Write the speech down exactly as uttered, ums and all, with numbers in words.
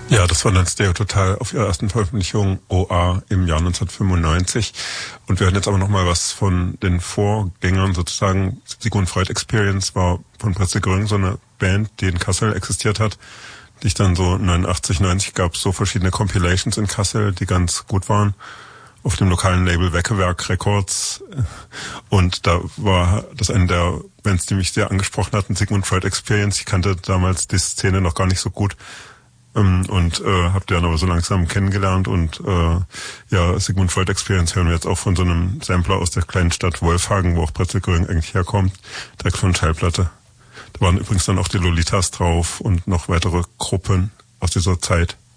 Ja, das war dann Stereo Total auf ihrer ersten Veröffentlichung O A im Jahr neunzehnhundertfünfundneunzig. Und wir hören jetzt aber nochmal was von den Vorgängern sozusagen. Sigmund Freud Experience war von Pretzel Gröning so eine Band, die in Kassel existiert hat. Die ich dann so neunundachtzig, neunzig gab es so verschiedene Compilations in Kassel, die ganz gut waren. Auf dem lokalen Label Weckewerk Records. Und da war das eine der Bands, die mich sehr angesprochen hatten, Sigmund Freud Experience. Ich kannte damals die Szene noch gar nicht so gut. Und äh, habe den aber so langsam kennengelernt und äh, ja, Sigmund Freud Experience hören wir jetzt auch von so einem Sampler aus der kleinen Stadt Wolfhagen, wo auch Pretzel Gröning eigentlich herkommt, direkt von Schallplatte. Da waren übrigens dann auch die Lolitas drauf und noch weitere Gruppen aus dieser Zeit.